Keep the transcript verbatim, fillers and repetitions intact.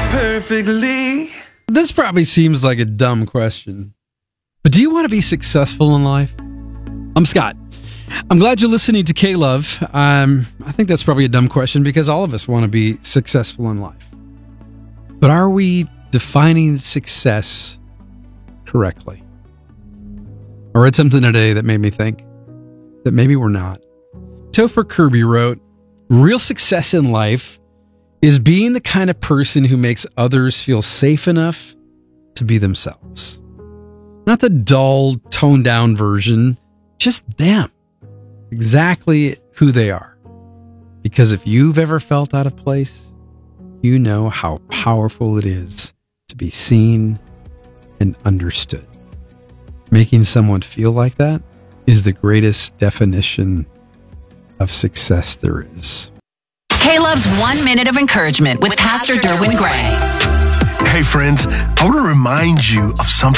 perfectly. This probably seems like a dumb question, but do you want to be successful in life? I'm Scott. I'm glad you're listening to K-Love. Um, I think that's probably a dumb question because all of us want to be successful in life. But are we defining success correctly? I read something today that made me think that maybe we're not. Topher Kirby wrote, "Real success in life is being the kind of person who makes others feel safe enough to be themselves. Not the dull, toned-down version, just them. Exactly who they are. Because if you've ever felt out of place, you know how powerful it is to be seen and understood. Making someone feel like that is the greatest definition of success there is." K-Love's One Minute of Encouragement with Pastor Derwin Gray. Hey friends, I want to remind you of something